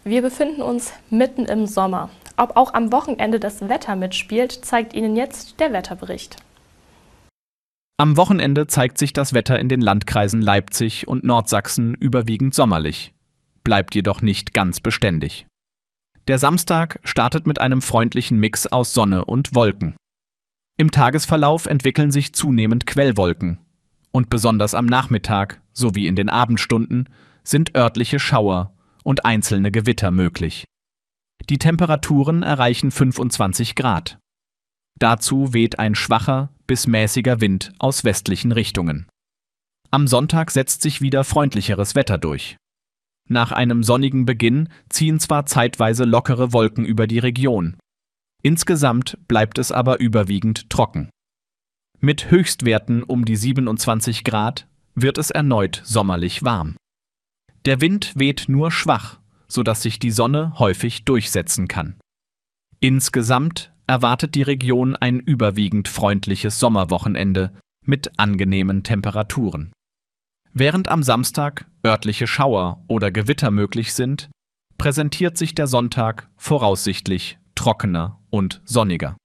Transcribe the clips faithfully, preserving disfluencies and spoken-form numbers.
Wir befinden uns mitten im Sommer. Ob auch am Wochenende das Wetter mitspielt, zeigt Ihnen jetzt der Wetterbericht. Am Wochenende zeigt sich das Wetter in den Landkreisen Leipzig und Nordsachsen überwiegend sommerlich, bleibt jedoch nicht ganz beständig. Der Samstag startet mit einem freundlichen Mix aus Sonne und Wolken. Im Tagesverlauf entwickeln sich zunehmend Quellwolken und besonders am Nachmittag sowie in den Abendstunden sind örtliche Schauer und einzelne Gewitter möglich. Die Temperaturen erreichen fünfundzwanzig Grad. Dazu weht ein schwacher bis mäßiger Wind aus westlichen Richtungen. Am Sonntag setzt sich wieder freundlicheres Wetter durch. Nach einem sonnigen Beginn ziehen zwar zeitweise lockere Wolken über die Region. Insgesamt bleibt es aber überwiegend trocken. Mit Höchstwerten um die siebenundzwanzig Grad wird es erneut sommerlich warm. Der Wind weht nur schwach, sodass sich die Sonne häufig durchsetzen kann. Insgesamt erwartet die Region ein überwiegend freundliches Sommerwochenende mit angenehmen Temperaturen. Während am Samstag örtliche Schauer oder Gewitter möglich sind, präsentiert sich der Sonntag voraussichtlich trockener und sonniger.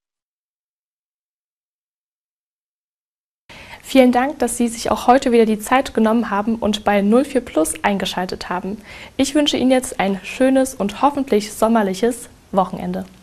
Vielen Dank, dass Sie sich auch heute wieder die Zeit genommen haben und bei null vier Plus eingeschaltet haben. Ich wünsche Ihnen jetzt ein schönes und hoffentlich sommerliches Wochenende.